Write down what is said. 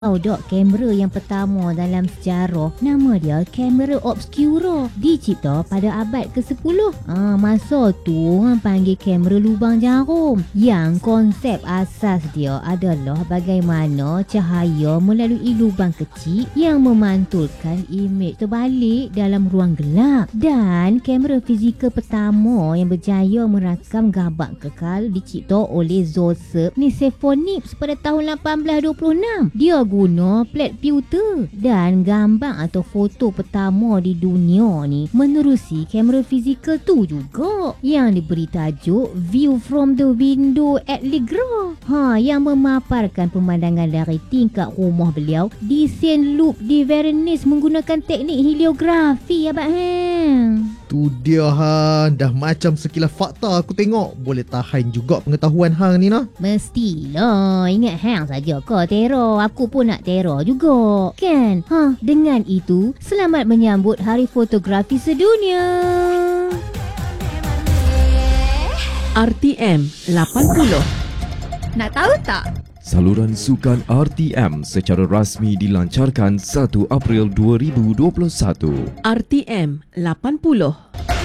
Dok, kamera yang pertama dalam sejarah, nama dia kamera obscura, dicipta pada abad ke-10. Masa tu orang panggil kamera lubang jarum, yang konsep asas dia adalah bagaimana cahaya melalui lubang kecil yang memantulkan imej terbalik dalam ruang gelap. Dan kamera fizikal pertama yang berjaya merakam gambar kekal dicipta oleh Joseph Nicephornics pada tahun 1826. Dia guna plat pewter, dan gambar atau foto pertama di dunia ni menerusi kamera fizikal tu juga, yang diberi tajuk View from the Window at Legra, yang memaparkan pemandangan dari tingkap rumah beliau di Saint Loup di Venice menggunakan teknik heliografi, abang Tu dia dah macam sekilas fakta aku tengok. Boleh tahan juga pengetahuan hang ni nah. Mestilah, ingat hang saja ke terror, aku pun nak terror juga. Kan? Dengan itu, selamat menyambut Hari Fotografi Sedunia. RTM 80. Nak tahu tak? Saluran sukan RTM secara rasmi dilancarkan 1 April 2021. RTM 80.